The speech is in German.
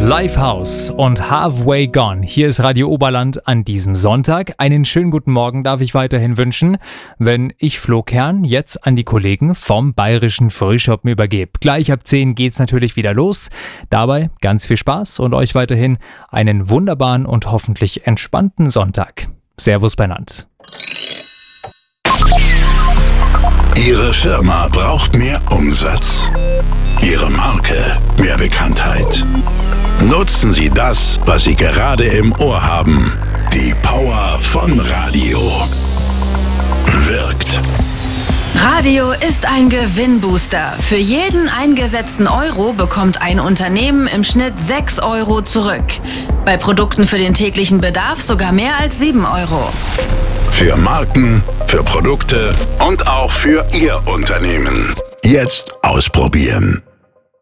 Lifehouse und Halfway Gone. Hier ist Radio Oberland an diesem Sonntag. Einen schönen guten Morgen darf ich weiterhin wünschen, wenn ich Flo Kern jetzt an die Kollegen vom Bayerischen Frühschoppen übergebe. Gleich ab 10 geht's natürlich wieder los. Dabei ganz viel Spaß und euch weiterhin einen wunderbaren und hoffentlich entspannten Sonntag. Servus benannt. Ihre Firma braucht mehr Umsatz. Ihre Marke mehr Bekanntheit. Nutzen Sie das, was Sie gerade im Ohr haben. Die Power von Radio. Wirkt. Radio ist ein Gewinnbooster. Für jeden eingesetzten Euro bekommt ein Unternehmen im Schnitt 6 Euro zurück. Bei Produkten für den täglichen Bedarf sogar mehr als 7 Euro. Für Marken, für Produkte und auch für Ihr Unternehmen. Jetzt ausprobieren.